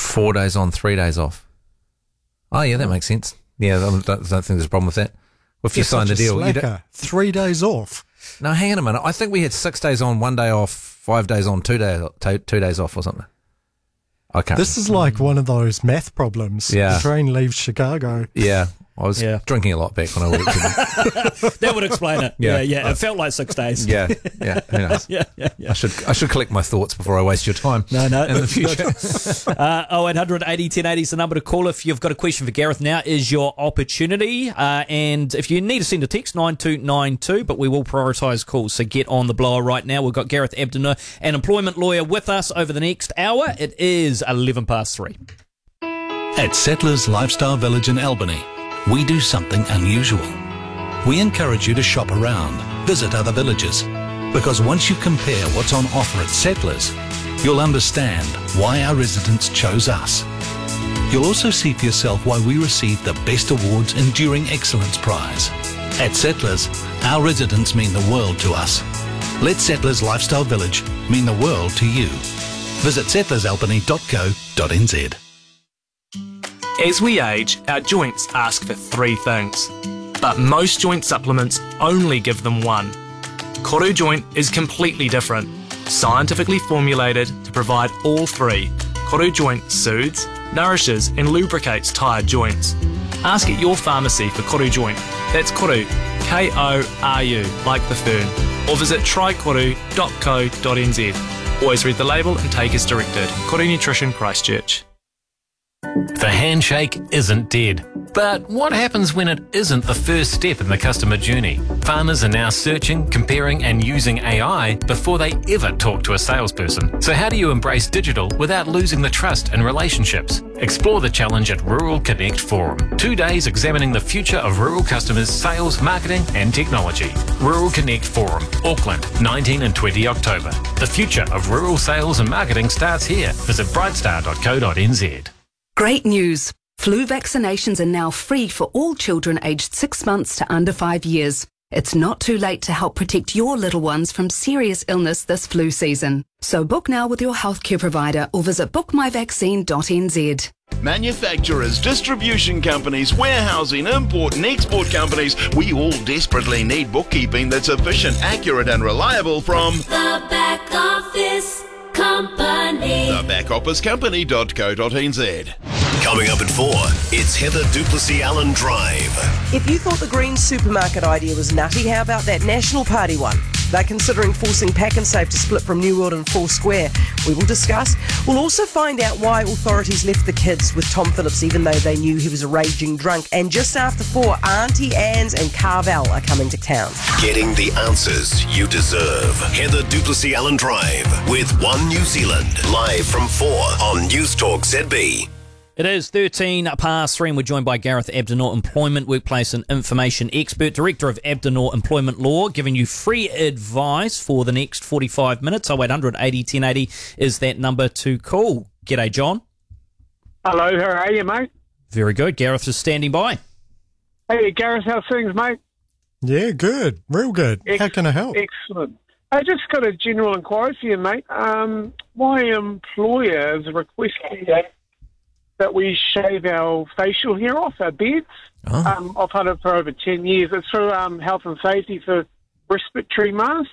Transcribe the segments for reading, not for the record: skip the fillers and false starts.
4 days on, 3 days off. Oh, yeah, that makes sense. Yeah, I don't think there's a problem with that. If you sign the deal, you don't... 3 days off. No, hang on a minute. I think we had 6 days on, 1 day off, 5 days on, 2 days off or something. I can't. This is like one of those math problems. Yeah. The train leaves Chicago. Yeah. I was drinking a lot back when I worked. That would explain it. Yeah. It felt like 6 days. Yeah. Who knows? Yeah. I should collect my thoughts before I waste your time. No. In the future. 0800 80 1080 is the number to call if you've got a question for Gareth. Now is your opportunity. And if you need to send a text, 9292, but we will prioritise calls. So get on the blower right now. We've got Gareth Abdennour, an employment lawyer, with us over the next hour. It is 3:11. At Settlers Lifestyle Village in Albany, we do something unusual. We encourage you to shop around, visit other villages, because once you compare what's on offer at Settlers, you'll understand why our residents chose us. You'll also see for yourself why we received the Best Awards Enduring Excellence Prize. At Settlers, our residents mean the world to us. Let Settlers Lifestyle Village mean the world to you. Visit settlersalbany.co.nz. As we age, our joints ask for 3 things, but most joint supplements only give them 1. Koru Joint is completely different, scientifically formulated to provide all 3. Koru Joint soothes, nourishes and lubricates tired joints. Ask at your pharmacy for Koru Joint. That's Koru, K-O-R-U, like the fern, or visit trykoru.co.nz. Always read the label and take as directed. Koru Nutrition, Christchurch. The handshake isn't dead. But what happens when it isn't the first step in the customer journey? Farmers are now searching, comparing and using AI before they ever talk to a salesperson. So how do you embrace digital without losing the trust and relationships? Explore the challenge at Rural Connect Forum. 2 days examining the future of rural customers, sales, marketing and technology. Rural Connect Forum, Auckland, 19 and 20 October. The future of rural sales and marketing starts here. Visit brightstar.co.nz. Great news! Flu vaccinations are now free for all children aged 6 months to under 5 years. It's not too late to help protect your little ones from serious illness this flu season. So book now with your healthcare provider or visit bookmyvaccine.nz. Manufacturers, distribution companies, warehousing, import and export companies, we all desperately need bookkeeping that's efficient, accurate and reliable from The Back Office Company. thebackofficecompany.co.nz. Coming up at 4, it's Heather Duplessis Allen Drive. If you thought the green supermarket idea was nutty, how about that National Party one? They're considering forcing Pack and Save to split from New World and Foursquare. We will discuss. We'll also find out why authorities left the kids with Tom Phillips even though they knew he was a raging drunk. And just after 4, Auntie Anne's and Carvel are coming to town. Getting the answers you deserve. Heather Duplessis Allen Drive with One New Zealand. Live from 4 on News Talk ZB. It is 3:13, and we're joined by Gareth Abdennour, employment, workplace and information expert, director of Abdennour Employment Law, giving you free advice for the next 45 minutes. 0800 80 1080 is that number to call. G'day, John. Hello, how are you, mate? Very good. Gareth is standing by. Hey, Gareth, how's things, mate? Yeah, good. Real good. How can I help? Excellent. I just got a general inquiry for you, mate. My employer is requesting that we shave our facial hair off, our beards. Oh. I've had it for over 10 years. It's for health and safety for respiratory masks.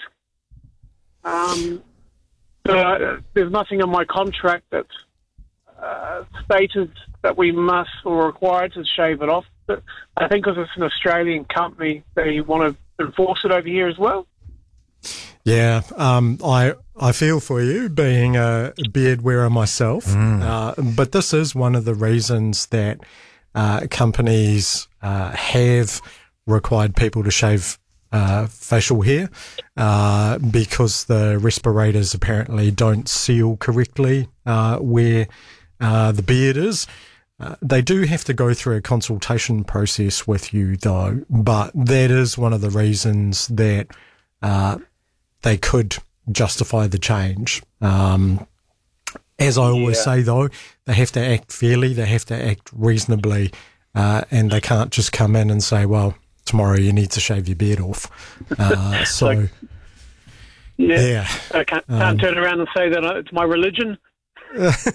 There's nothing in my contract that stated that we must or required to shave it off. But I think because it's an Australian company, they want to enforce it over here as well. Yeah, I feel for you being a beard wearer myself, but this is one of the reasons that companies have required people to shave facial hair because the respirators apparently don't seal correctly where the beard is. They do have to go through a consultation process with you though, but that is one of the reasons that they could justify the change. As I always say, though, they have to act fairly, they have to act reasonably, and they can't just come in and say, well, tomorrow you need to shave your beard off. So, yeah. I can't turn around and say that it's my religion.